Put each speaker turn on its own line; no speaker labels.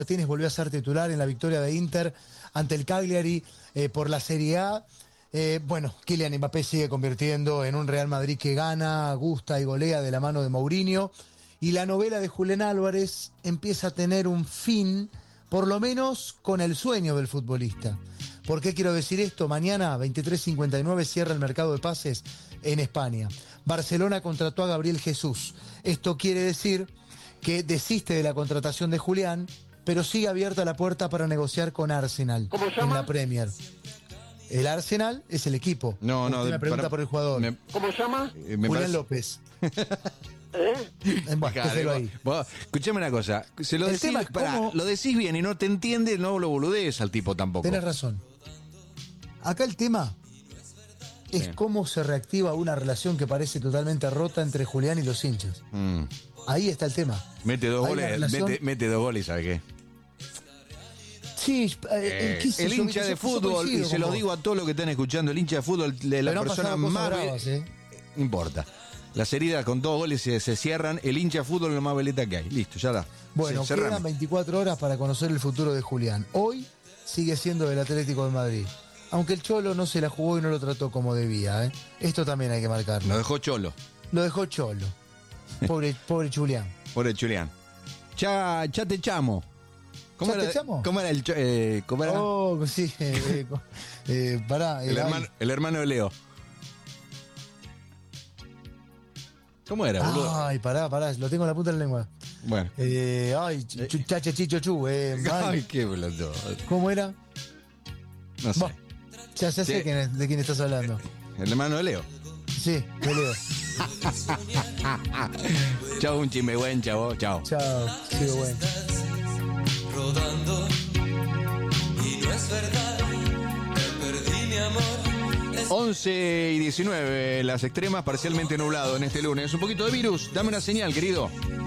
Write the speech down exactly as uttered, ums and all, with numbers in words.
Martínez volvió a ser titular en la victoria de Inter ante el Cagliari eh, por la Serie A. Eh, bueno, Kylian Mbappé sigue convirtiendo en un Real Madrid que gana, gusta y golea de la mano de Mourinho. Y la novela de Julián Álvarez empieza a tener un fin, por lo menos con el sueño del futbolista. ¿Por qué quiero decir esto? Mañana, veintitrés cincuenta y nueve, cierra el mercado de pases en España. Barcelona contrató a Gabriel Jesús. Esto quiere decir que desiste de la contratación de Julián, pero sigue abierta la puerta para negociar con Arsenal en la Premier. El Arsenal es el equipo.
No, no.
Usted me pregunta
para,
por el jugador.
Me,
¿Cómo se llama?
eh, me
Julián
parece-
López.
¿Eh?
Eh, Bueno,
Claro,
déjelo
vos-
ahí.
vos, escuchame una cosa. Se lo,
El
decís,
tema es
pará,
cómo-
lo decís bien y no te entiende, no lo boludez al tipo tampoco.
Tenés razón. Acá el tema es
Sí.
cómo se reactiva una relación que parece totalmente rota entre Julián y los hinchas.
Mm.
Ahí está el tema.
Mete dos
Hay una
goles,
relación-
mete, mete dos goles, ¿sabes qué?
Sí, eh,
Eh,
qué sé
el
yo,
hincha
yo-
de
yo
fútbol,
coincido
y se
con
lo
vos.
digo a todos los que están escuchando, el hincha de fútbol de la
Pero han
persona
pasado cosas
más... ve-
bravas, ¿eh?
No importa. Las heridas con dos goles se, se cierran, el hincha de fútbol es lo más veleta que hay. Listo, ya da.
Bueno,
Se-
quedan
cerramos.
veinticuatro horas para conocer el futuro de Julián. Hoy sigue siendo del Atlético de Madrid. Aunque el Cholo no se la jugó y no lo trató como debía, ¿eh? Esto también hay que marcarlo.
Nos dejó cholo,
Lo dejó Cholo. Pobre, pobre Julián.
pobre Julián. Ya, ya te chamo. ¿Cómo
¿Ya
era,
te chamo?
¿Cómo era el... cho- eh, ¿Cómo era?
Oh, sí. Eh, eh, eh, pará.
el,
eh,
hermano,
ay.
el hermano de Leo. ¿Cómo era, boludo?
Ay, pará, pará. Lo tengo en la punta de la lengua.
Bueno.
Eh, ay, ch- ch- chache, chicho, chu. Eh, ay,
Ay, qué boludo.
¿Cómo era?
No sé.
Bah, ya, ya sé
Sí.
quién es- de quién estás hablando.
El hermano de Leo.
Sí, te leo.
Chao, un chimegüen, chavo. Chao.
Chao. Sigo bueno.
Rodando y no es verdad que perdí mi amor. Es
once y diecinueve, las extremas parcialmente nublado en este lunes. Un poquito de virus, dame una señal, querido.